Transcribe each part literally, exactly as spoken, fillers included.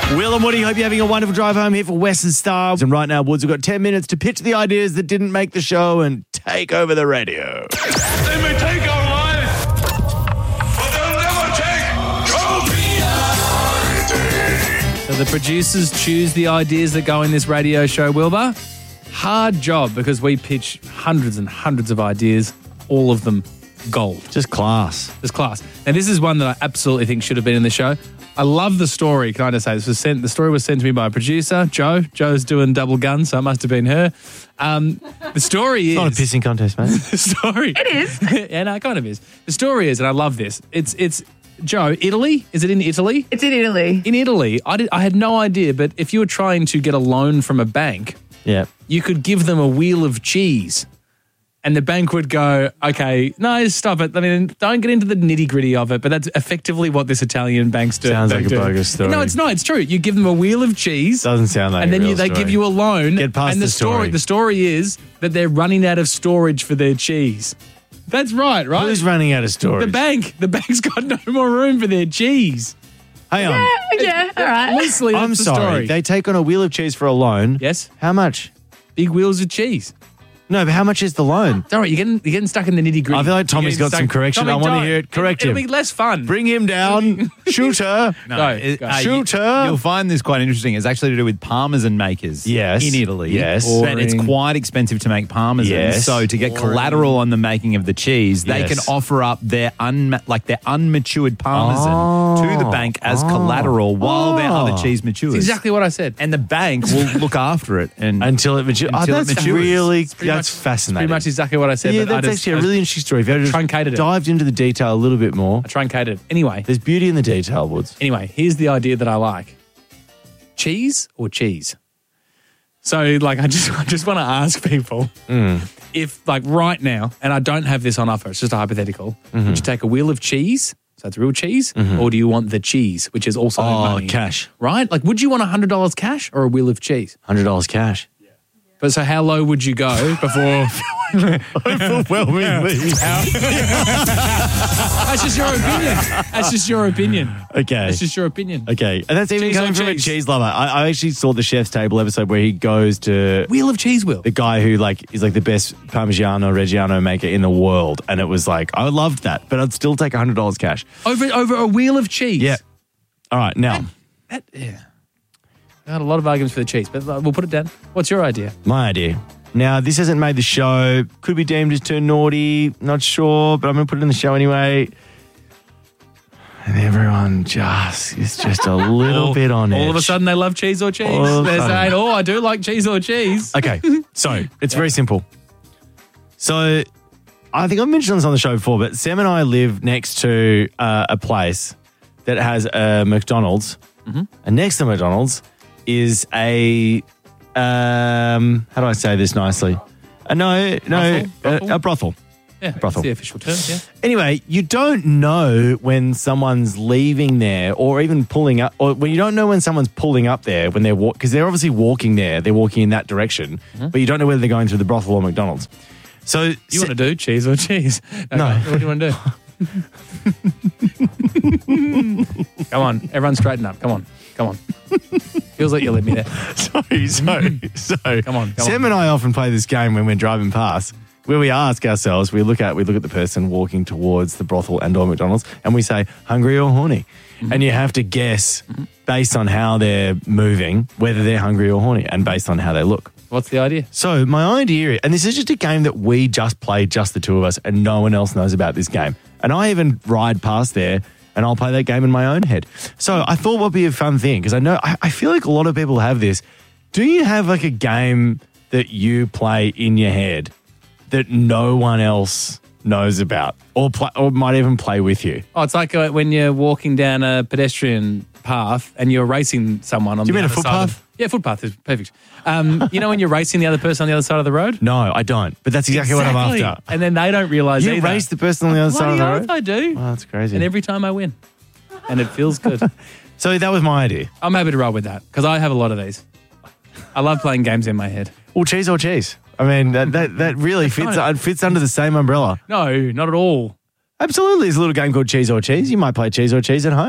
Will and Woody, hope you're having a wonderful drive home here for Western Star. And right now, Woods, we've got ten minutes to pitch the ideas that didn't make the show and take over the radio. They may take our lives, but they'll never take Trophy. So the producers choose the ideas that go in this radio show, Wilbur. Hard job because we pitch hundreds and hundreds of ideas, all of them gold. Just class. Just class. And this is one that I absolutely think should have been in the show. I love the story. Can I just say this was sent? The story was sent to me by a producer, Joe. Joe's doing double gun, so it must have been her. Um, the story is It's not a pissing contest, mate. the story. It is. Yeah, no, it kind of is. The story is, and I love this. It's it's Joe. Italy? Is it in Italy? It's in Italy. In Italy, I did. I had no idea, but if you were trying to get a loan from a bank, Yeah. you could give them a wheel of cheese. And the bank would go, okay, no, stop it. I mean, don't get into the nitty gritty of it, but that's effectively what this Italian bank's do. Sounds like a do. bogus story. No, it's not. It's true. You give them a wheel of cheese. Doesn't sound like And a then real you, they story. give you a loan. Get past and the, the story. The story is that they're running out of storage for their cheese. That's right, right? Who's running out of storage? The bank. The bank's got no more room for their cheese. Hang on. Yeah, yeah, all right. Loosely, that's I'm the sorry. story. They take on a wheel of cheese for a loan. Yes. How much? Big wheels of cheese. No, but how much is the loan? All right, you're getting, you're getting stuck in the nitty gritty. I feel like Tommy's got some correction. I wanna hear it. Correct It'll him. be less fun. Bring him down. Shooter. Go, it- go. uh, Shoot you- her. You'll find this quite interesting. It's actually to do with parmesan makers. Yes. In Italy. Yes. But it's Boring. quite expensive to make parmesan. Yes. So to get collateral on the making of the cheese, they Yes. can offer up their un like their unmatured parmesan Oh. to the bank as Oh. collateral while their Oh. other cheese matures. That's exactly what I said. And the bank will look after it and Until it matures. Oh, Until it that's matures. really, pretty that's much- fascinating. Pretty much exactly what I said. yeah, but I that's just, actually a I really interesting story. If you had just truncated it. dived into the detail a little bit more, I truncated it. Anyway, there's beauty in the detail, Woods. anyway, here's the idea that I like. Cheese or cheese? So, like, I just I just want to ask people if, like, right now, and I don't have this on offer, it's just a hypothetical, would you take a wheel of cheese, so it's real cheese, or do you want the cheese, which is also Oh, money? cash. Right? Like, would you want one hundred dollars cash or a wheel of cheese? one hundred dollars cash. But so how low would you go before... Overwhelmingly. That's just your opinion. That's just your opinion. Okay. That's just your opinion. Okay. And that's even Cheese coming or from a cheese? cheese lover. I, I actually saw the Chef's Table episode where he goes to Wheel of cheese wheel. the guy who like is like the best Parmigiano Reggiano maker in the world. And it was like, I loved that, but I'd still take one hundred dollars cash. Over over a wheel of cheese. Yeah. All right. Now, That, yeah. I had a lot of arguments for the cheese, but uh, we'll put it down. What's your idea? my idea. Now, this hasn't made the show. Could be deemed as too naughty. Not sure, but I'm going to put it in the show anyway. And everyone just is just a little all, bit on edge. All of a sudden they love cheese or cheese. All of a They're sudden. saying, oh, I do like cheese or cheese. Okay, so it's very simple. So I think I've mentioned this on the show before, but Sam and I live next to uh, a place that has a McDonald's, Mm-hmm. and next to McDonald's is a um, how do I say this nicely? Uh, no, no, Brothel? Brothel? A, a brothel. Yeah, Brothel. that's the official term, yeah. Anyway, you don't know when someone's leaving there or even pulling up, or when you don't know when someone's pulling up there when they're walk because they're obviously walking there, they're walking in that direction, Mm-hmm. but you don't know whether they're going through the brothel or McDonald's. So You want to do cheese or cheese? No. What do you want to do? Come on, everyone straighten up. Come on, come on. Feels like you let me there. sorry, sorry, so Come on, come Sam on. and I often play this game when we're driving past, where we ask ourselves, we look at we look at the person walking towards the brothel and or McDonald's, and we say hungry or horny, Mm-hmm. and you have to guess based on how they're moving whether they're hungry or horny, and based on how they look. What's the idea? So my idea, and this is just a game that we just play, just the two of us, and no one else knows about this game. And I even ride past there, and I'll play that game in my own head. So I thought what would be a fun thing, because I know I, I feel like a lot of people have this. Do you have like a game that you play in your head that no one else knows about, or play, or might even play with you? Oh, it's like uh, when you're walking down a pedestrian path and you're racing someone on Do you the mean a other side of- footpath? Yeah, footpath is perfect. Um, you know when you're racing the other person on the other side of the road? No, I don't. But that's exactly, what I'm after. And then they don't realise You either. race the person on the other side of Bloody the oath road? I do. Oh, that's crazy. And every time I win. And it feels good. so that was my idea. I'm happy to roll with that because I have a lot of these. I love playing games in my head. Well, cheese or cheese. I mean, that that, that really fits uh, fits under the same umbrella. No, not at all. Absolutely. There's a little game called Cheese or Cheese. You might play Cheese or Cheese at home.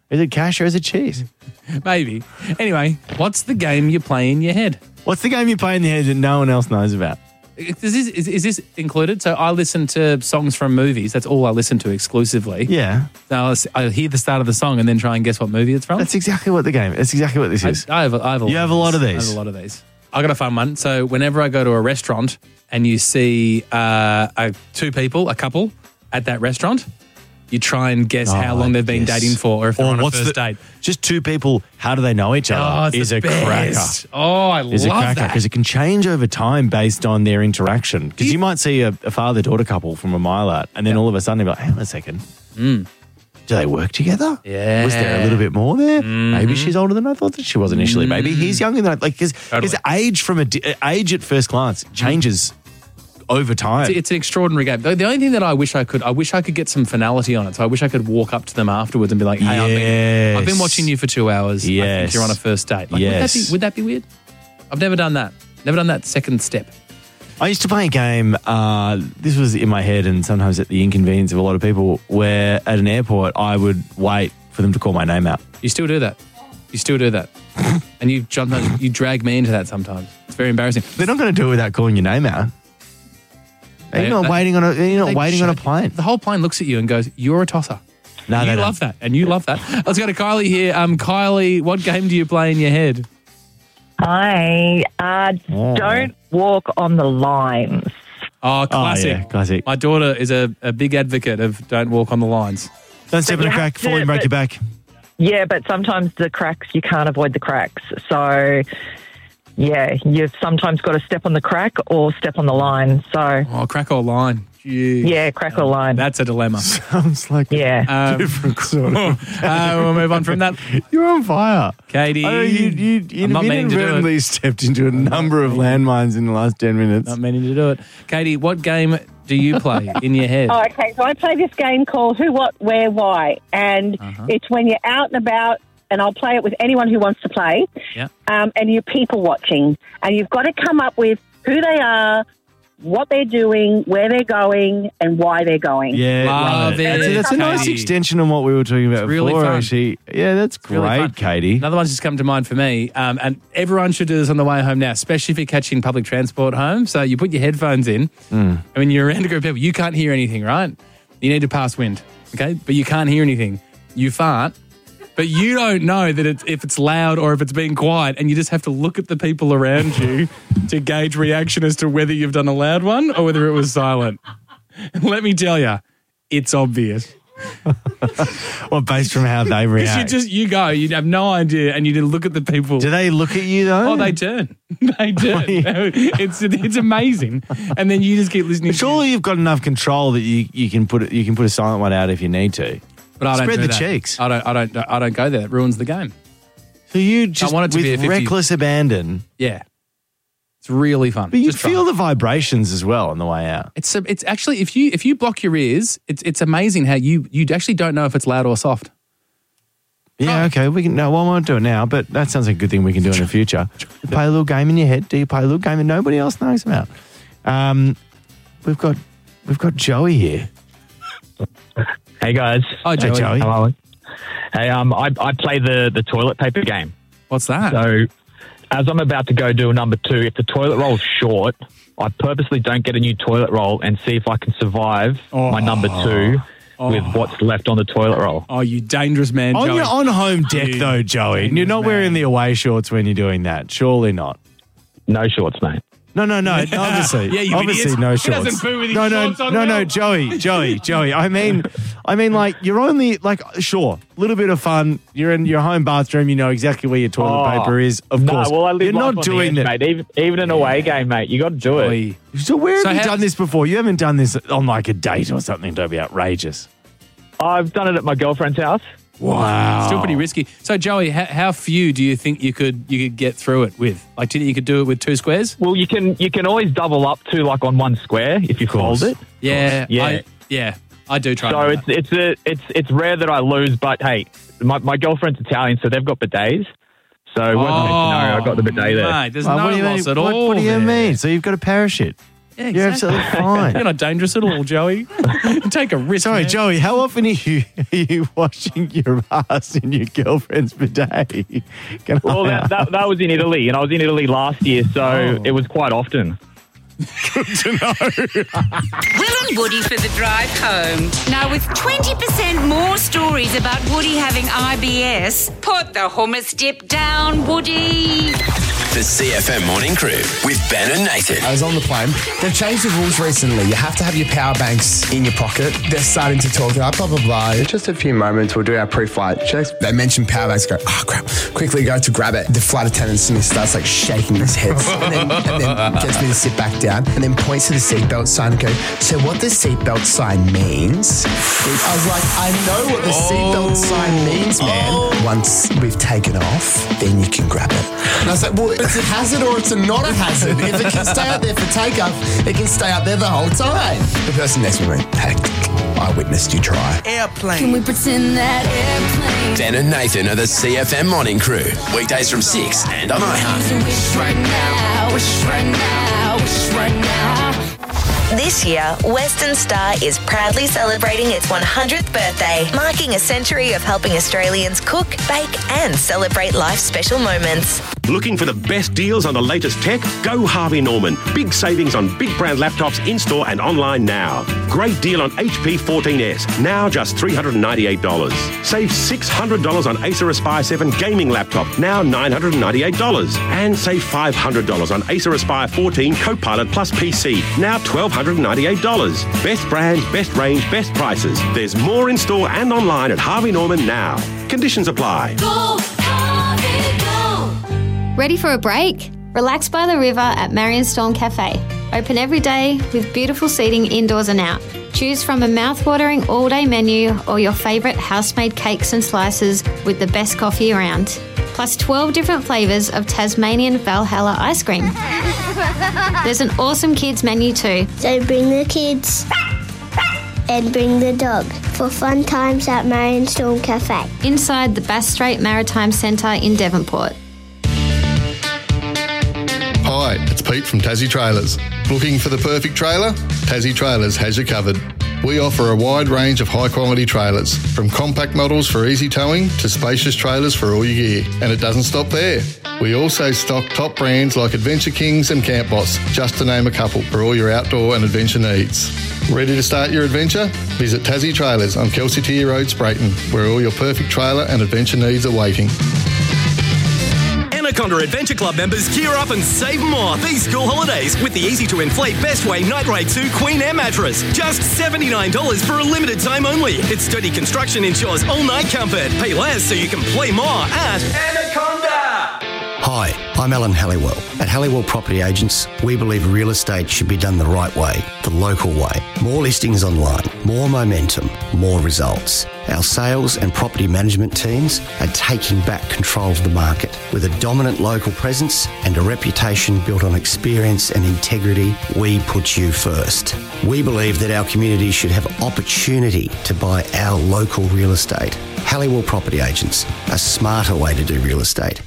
Is it cash or is it cheese? Maybe. Anyway, what's the game you play in your head? What's the game you play in the head that no one else knows about? Is this, is, is this included? So I listen to songs from movies. That's all I listen to exclusively. Yeah. So I'll, I hear the start of the song and then try and guess what movie it's from. That's exactly what the game, that's exactly what this I, is. I have, a, I have a You lot have of a lot of I these. have a lot of these. I got a fun one. So whenever I go to a restaurant and you see uh, a, two people, a couple at that restaurant, you try and guess Oh, how long they've been yes. dating for, or if they're Or on a what's first the- date. Just two people, how do they know each Oh, other? it's is the a best. cracker. Oh, I Is a love cracker that. because it can change over time based on their interaction. Because you- you might see a, a father-daughter couple from a mile out, and then all of a sudden you're like, hang on a second. Do they work together? Yeah. Was there a little bit more there? Maybe she's older than I thought that she was initially. Maybe he's younger than I like. Because Totally. age from a di- age at first glance changes over time. It's, it's an extraordinary game. The, the only thing that I wish I could, I wish I could get some finality on it. So I wish I could walk up to them afterwards and be like, "Hey, I've, been, I've been Yes. watching you for two hours. I Yes. think you're on a first date." Like, Yes. would that be, would that be weird? I've never done that. Never done that second step. I used to play a game, uh, this was in my head and sometimes at the inconvenience of a lot of people, where at an airport I would wait for them to call my name out. You still do that. You still do that, and you sometimes you drag me into that. Sometimes it's very embarrassing. They're not going to do it without calling your name out. You're They- not they- waiting on a you're not They waiting on a shut- plane. The whole plane looks at you and goes, "You're a tosser." No, you they don't. love that, and you love that. Let's go to Kylie here. Um, Kylie, what game do you play in your head? Hi. Uh, Don't walk on the lines. Oh, classic. yeah, classic. My daughter is a, a big advocate of don't walk on the lines. Don't step in you a crack, have fall to, and break but- your back. Yeah, but sometimes the cracks, you can't avoid the cracks. So, yeah, you've sometimes got to step on the crack or step on the line. So, Oh, crack or line. Jeez. yeah, crack or line. That's a dilemma. Sounds like Yeah. Um, different sort of. uh, we'll move on from that. You're on fire. Katie. I know you, you, you I'm not meaning to do it. inadvertently stepped into a number of landmines in the last ten minutes. Not meaning to do it. Katie, what game do you play in your head? Oh, okay, so I play this game called Who, What, Where, Why, and Uh-huh. it's when you're out and about, and I'll play it with anyone who wants to play, Yeah. um, and you're people watching, and you've got to come up with who they are, what they're doing, where they're going, and why they're going. Yeah, Love right. it, That's, that's a nice Katie. extension on what we were talking about really before, fun. actually. Yeah, that's Really great, fun. Katie. Another one's just come to mind for me, um, and everyone should do this on the way home now, especially if you're catching public transport home. So you put your headphones in, Hmm. and when you're around a group of people, you can't hear anything, right? You need to pass wind, okay? But you can't hear anything. You fart, but you don't know that it's, if it's loud or if it's being quiet, and you just have to look at the people around you to gauge reaction as to whether you've done a loud one or whether it was silent. And let me tell you, it's obvious. Well, based from how they Because you react. just, you go, you have no idea, and you just look at the people. Do they look at you, though? Oh, they turn. They turn. it's it's amazing. And then you just keep listening. to Surely you've got enough control that you, you can put it, you can put a silent one out if you need to. But I don't Spread do the that. cheeks. I don't. I don't. I don't go there. It ruins the game. So you just want it to with be a fifty reckless abandon, Yeah, it's really fun. but you Just try feel it. the vibrations as well on the way out. It's it's actually if you if you block your ears, it's it's amazing how you you actually don't know if it's loud or soft. Yeah, Oh. okay. We can. No, well, I won't do it now, but that sounds like a good thing we can do in the future. You play a little game in your head. Do you play a little game that nobody else knows about? Um, we've got we've got Joey here. Hey guys. Oh, Hey, Joey, Joey. How are we? Hey, um, I, I play the, the toilet paper game. what's that? So, as I'm about to go do a number two, if the toilet roll's short, I purposely don't get a new toilet roll and see if I can survive my number two with what's left on the toilet roll. Oh, you dangerous man, On Joey. your on home deck, You though, Joey. dangerous You're not man. wearing the away shorts when you're doing that. Surely not. No shorts, mate. No, no, no. Obviously, Yeah, you obviously, idiots. no He shorts. doesn't poo with his no, no, shorts on, no, no, Will. Joey, Joey, Joey. I mean, I mean, like you're only like sure, a little bit of fun. You're in your home bathroom. You know exactly where your toilet Oh, paper is. Of no, course, well, I live you're life not on the doing edge, it. mate. Even, even an away game, mate. You got to do it. Oi. So where have So you how- done this before? You haven't done this on like a date or something. Don't be outrageous. I've done it at my girlfriend's house. Wow, Still pretty risky. So, Joey, how, how few do you think you could you could get through it with? Like, do you think you could do it with two squares? Well, you can you can always double up to like on one square if you course. fold it. Yeah, Yeah. I, yeah. I do try. So to do it's that. it's a it's it's rare that I lose, but hey, my, my girlfriend's Italian, so they've got bidets. So worst case scenario, I got the bidet there. Mate, there's Well, no what do you loss mean? at what, all. what do you there. mean? So you've got a parachute? Yeah, You're exactly. absolutely fine. You're not dangerous at all, Joey. Take a risk. Sorry, man. Joey, how often are you, are you washing your ass in your girlfriend's bidet? Can Well, I that, that, that was in Italy, and I was in Italy last year, so Oh. it was quite often. Good to know. Will and Woody for the drive home. Now, with twenty percent more stories about Woody having I B S, put the hummus dip down, Woody. The C F M Morning Crew with Ben and Nathan. I was on the plane. They've changed the rules recently. You have to have your power banks in your pocket. They're starting to talk about blah, blah, blah. In just a few moments, we'll do our pre-flight checks. They mention power banks. Go, oh, crap. Quickly go to grab it. The flight attendant starts like shaking his head and then, and then gets me to sit back down and then points to the seatbelt sign and go, so what the seatbelt sign means? I was like, I know what the seatbelt sign means, man. Once we've taken off, then you can grab it. And I was like, well, it's a hazard or it's a not a hazard. If it can stay out there for takeoff, it can stay out there the whole time. The person next to me went, hey, I witnessed you try. Airplane. Can we pretend that airplane? Ben and Nathan are the C F M Morning Crew. Weekdays from six and on iHeart. Wish right now, wish right now, wish right now. This year, Western Star is proudly celebrating its one hundredth birthday, marking a century of helping Australians cook, bake and celebrate life's special moments. Looking for the best deals on the latest tech? Go Harvey Norman. Big savings on big brand laptops in-store and online now. Great deal on H P fourteen S, now just three hundred ninety-eight dollars. Save six hundred dollars on Acer Aspire seven gaming laptop, now nine hundred ninety-eight dollars. And save five hundred dollars on Acer Aspire fourteen Copilot Plus P C, now twelve hundred ninety-eight dollars. Best brands, best range, best prices. There's more in-store and online at Harvey Norman now. Conditions apply. Go, Harvey, go. Ready for a break? Relax by the river at Marion Storm Cafe. Open every day with beautiful seating indoors and out. Choose from a mouth-watering all-day menu or your favourite house-made cakes and slices with the best coffee around. Plus twelve different flavours of Tasmanian Valhalla ice cream. There's an awesome kids menu too. So bring the kids and bring the dog for fun times at Marion Storm Cafe. Inside the Bass Strait Maritime Centre in Devonport. Hi, it's Pete from Tassie Trailers. Looking for the perfect trailer? Tassie Trailers has you covered. We offer a wide range of high-quality trailers, from compact models for easy towing to spacious trailers for all your gear. And it doesn't stop there. We also stock top brands like Adventure Kings and Camp Boss, just to name a couple, for all your outdoor and adventure needs. Ready to start your adventure? Visit Tassie Trailers on Kelsey Tier Road, Sprayton, where all your perfect trailer and adventure needs are waiting. Anaconda Adventure Club members gear up and save more these school holidays with the easy-to-inflate Bestway Night Raid two Queen Air mattress. Just seventy-nine dollars for a limited time only. Its sturdy construction ensures all-night comfort. Pay less so you can play more at Anaconda. Hi, I'm Alan Halliwell. At Halliwell Property Agents, we believe real estate should be done the right way, the local way. More listings online, more momentum, more results. Our sales and property management teams are taking back control of the market. With a dominant local presence and a reputation built on experience and integrity, we put you first. We believe that our community should have opportunity to buy our local real estate. Halliwell Property Agents, a smarter way to do real estate.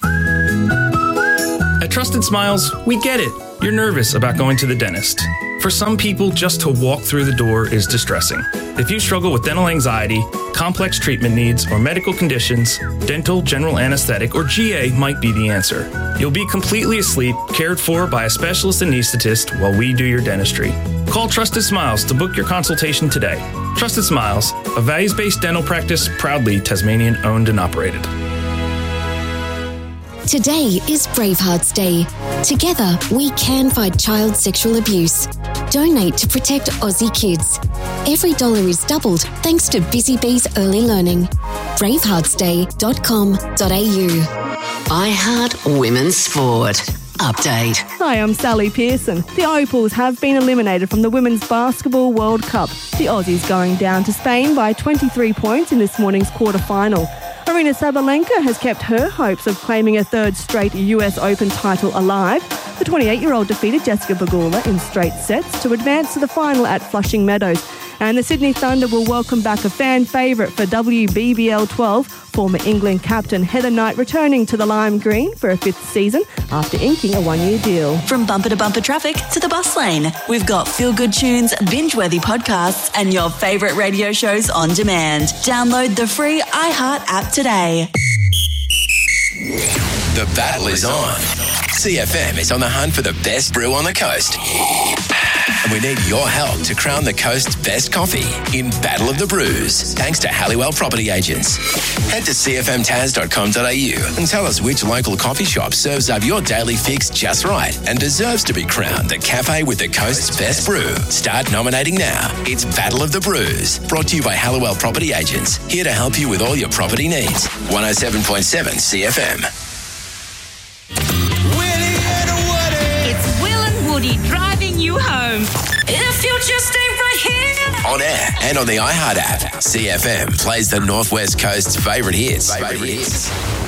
At Trusted Smiles, we get it. You're nervous about going to the dentist. For some people, just to walk through the door is distressing. If you struggle with dental anxiety, complex treatment needs, or medical conditions, dental, general anesthetic, or G A might be the answer. You'll be completely asleep, cared for by a specialist anesthetist while we do your dentistry. Call Trusted Smiles to book your consultation today. Trusted Smiles, a values-based dental practice proudly Tasmanian owned and operated. Today is Bravehearts Day. Together, we can fight child sexual abuse. Donate to protect Aussie kids. Every dollar is doubled thanks to Busy Bees Early Learning. bravehearts day dot com dot a u. iHeart Women's Sport. Update. Hi, I'm Sally Pearson. The Opals have been eliminated from the Women's Basketball World Cup. The Aussies going down to Spain by twenty-three points in this morning's quarter-final. Aryna Sabalenka has kept her hopes of claiming a third straight U S Open title alive. The twenty-eight-year-old defeated Jessica Pegula in straight sets to advance to the final at Flushing Meadows. And the Sydney Thunder will welcome back a fan favourite for W B B L twelve, former England captain Heather Knight returning to the Lime Green for a fifth season after inking a one-year deal. From bumper to bumper traffic to the bus lane, we've got feel-good tunes, binge-worthy podcasts and your favourite radio shows on demand. Download the free iHeart app today. The battle is on. C F M is on the hunt for the best brew on the coast. And we need your help to crown the coast's best coffee in Battle of the Brews, thanks to Halliwell Property Agents. Head to c f m tas dot com dot a u and tell us which local coffee shop serves up your daily fix just right and deserves to be crowned the cafe with the coast's best brew. Start nominating now. It's Battle of the Brews, brought to you by Halliwell Property Agents, here to help you with all your property needs. one oh seven point seven C F M. It's Will and Woody driving you home. If you just stay right here. On air and on the iHeart app, C F M plays the Northwest Coast's favourite hits. Favourite hits.